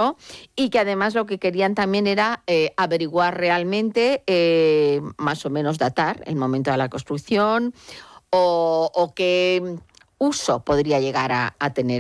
¿no? Y que además lo que querían también era averiguar realmente, más o menos datar el momento de la construcción o qué uso podría llegar a tener.